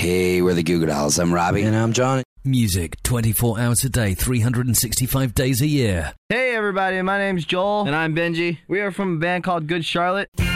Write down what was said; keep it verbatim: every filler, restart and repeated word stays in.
Hey, we're the Goo Goo Dolls. I'm Robbie. And I'm Johnny. Music twenty-four hours a day, three hundred sixty-five days a year. Hey everybody, my name's Joel. And I'm Benji. We are from a band called Good Charlotte.